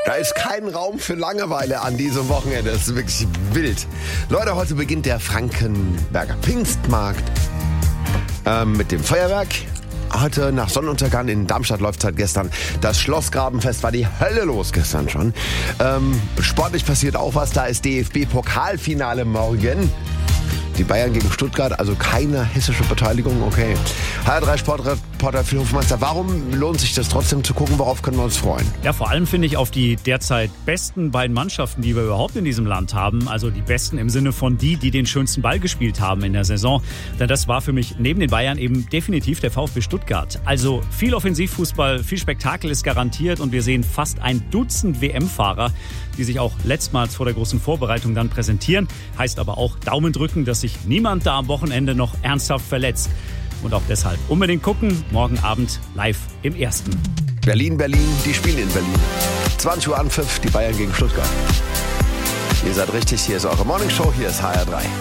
Da ist kein Raum für Langeweile an diesem Wochenende. Das ist wirklich wild. Leute, heute beginnt der Frankenberger Pfingstmarkt mit dem Feuerwerk. Heute nach Sonnenuntergang in Darmstadt läuft seit gestern. Das Schlossgrabenfest war die Hölle los gestern schon. Sportlich passiert auch was. Da ist DFB-Pokalfinale morgen. Die Bayern gegen Stuttgart, also keine hessische Beteiligung, okay. HR3 Sportreporter Phil Hofmeister, warum lohnt sich das trotzdem zu gucken? Worauf können wir uns freuen? Ja, vor allem finde ich auf die derzeit besten beiden Mannschaften, die wir überhaupt in diesem Land haben. Also die besten im Sinne von die den schönsten Ball gespielt haben in der Saison. Denn das war für mich neben den Bayern eben definitiv der VfB Stuttgart. Also viel Offensivfußball, viel Spektakel ist garantiert und wir sehen fast ein Dutzend WM-Fahrer, die sich auch letztmals vor der großen Vorbereitung dann präsentieren. Heißt aber auch Daumen drücken, dass sich niemand da am Wochenende noch ernsthaft verletzt. Und auch deshalb unbedingt gucken, morgen Abend live im Ersten. Berlin, die spielen in Berlin. 20 Uhr Anpfiff, die Bayern gegen Stuttgart. Ihr seid richtig, hier ist eure Morningshow, hier ist HR3.